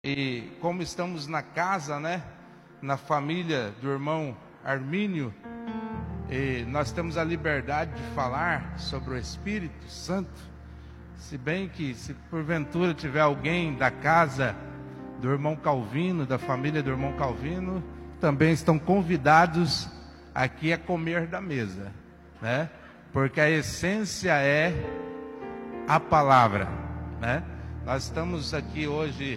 E como estamos na casa, na família do irmão Armínio, e nós temos a liberdade de falar sobre o Espírito Santo. Se bem que, se porventura tiver alguém da casa do irmão Calvino, da família do irmão Calvino, também estão convidados aqui a comer da mesa, porque a essência é a palavra, Nós estamos aqui hoje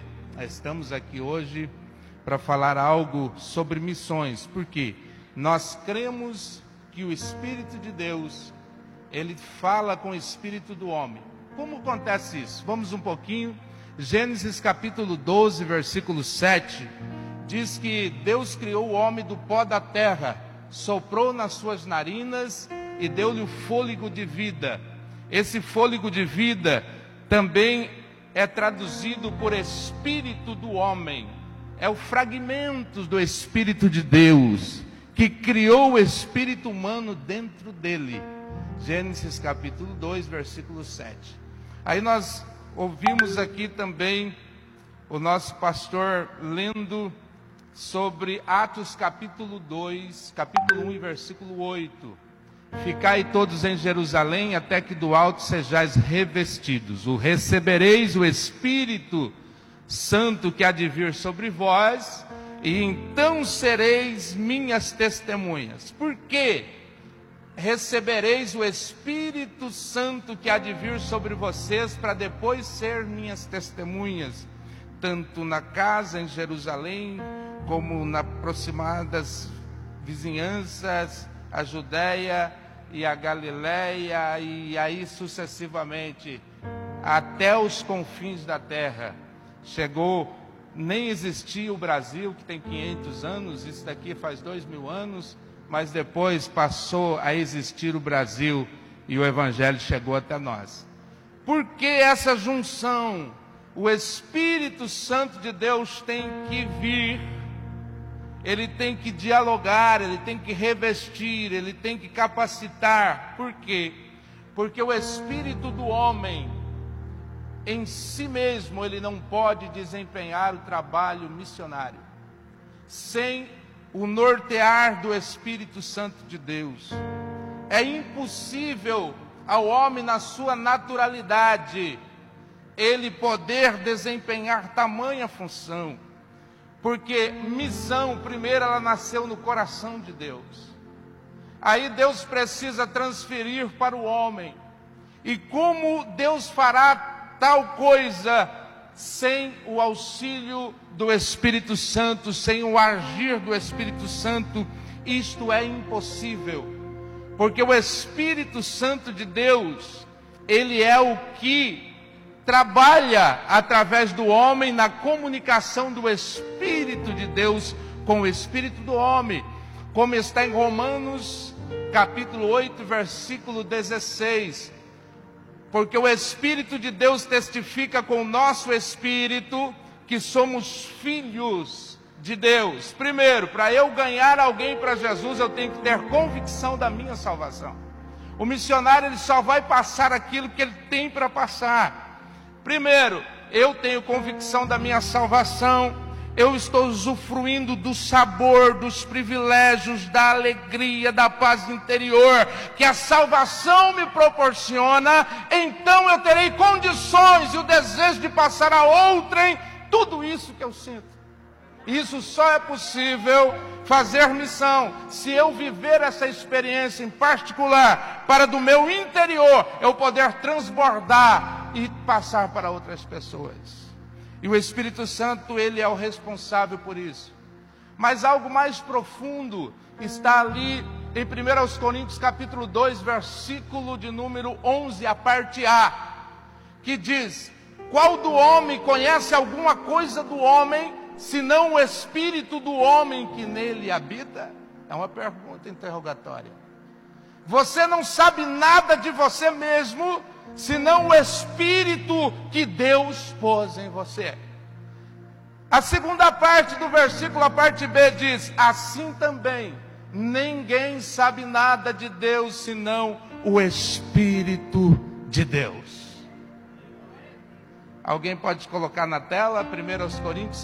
para falar algo sobre missões, porque nós cremos que o Espírito de Deus, ele fala com o Espírito do homem. Como acontece isso? Vamos um pouquinho. Gênesis capítulo 12, versículo 7, diz que Deus criou o homem do pó da terra, soprou nas suas narinas e deu-lhe o fôlego de vida. Esse fôlego de vida também é traduzido por Espírito do homem. É o fragmento do Espírito de Deus, que criou o espírito humano dentro dele. Gênesis capítulo 2, versículo 7. Aí nós ouvimos aqui também o nosso pastor lendo sobre Atos capítulo 2, capítulo 1 e versículo 8. Ficai todos em Jerusalém, até que do alto sejais revestidos. O recebereis o Espírito Santo que há de vir sobre vós, e então sereis minhas testemunhas. Por quê? Recebereis o Espírito Santo que há de vir sobre vocês, para depois ser minhas testemunhas, tanto na casa em Jerusalém, como nas aproximadas vizinhanças, a Judéia e a Galiléia, e aí sucessivamente, até os confins da terra. Chegou, nem existia o Brasil, que tem 500 anos, isso daqui faz 2000 anos, mas depois passou a existir o Brasil e o Evangelho chegou até nós. Por que essa junção? O Espírito Santo de Deus tem que vir, ele tem que dialogar, ele tem que revestir, ele tem que capacitar. Por quê? Porque o espírito do homem, em si mesmo, ele não pode desempenhar o trabalho missionário sem o nortear do Espírito Santo de Deus. É impossível ao homem, na sua naturalidade, ele poder desempenhar tamanha função, porque missão, primeiro, ela nasceu no coração de Deus. Aí Deus precisa transferir para o homem. E como Deus fará tal coisa sem o auxílio do Espírito Santo, sem o agir do Espírito Santo? Isto é impossível, porque o Espírito Santo de Deus, ele é o que trabalha através do homem na comunicação do Espírito de Deus com o Espírito do homem, como está em Romanos capítulo 8, versículo 16. Porque o Espírito de Deus testifica com o nosso espírito que somos filhos de Deus. Primeiro, para eu ganhar alguém para Jesus, eu tenho que ter convicção da minha salvação. O missionário, ele só vai passar aquilo que ele tem para passar. Primeiro, eu tenho convicção da minha salvação, eu estou usufruindo do sabor, dos privilégios, da alegria, da paz interior que a salvação me proporciona. Então eu terei condições e o desejo de passar a outrem tudo isso que eu sinto. Isso só é possível fazer missão se eu viver essa experiência em particular, para do meu interior eu poder transbordar e passar para outras pessoas. E o Espírito Santo, ele é o responsável por isso. Mas algo mais profundo está ali em 1 Coríntios capítulo 2, versículo de número 11, a parte A, que diz: qual do homem conhece alguma coisa do homem, senão o Espírito do homem que nele habita? É uma pergunta interrogatória. Você não sabe nada de você mesmo, senão o Espírito que Deus pôs em você. A segunda parte do versículo, a parte B, diz: assim também, ninguém sabe nada de Deus, senão o Espírito de Deus. Alguém pode colocar na tela, 1 Coríntios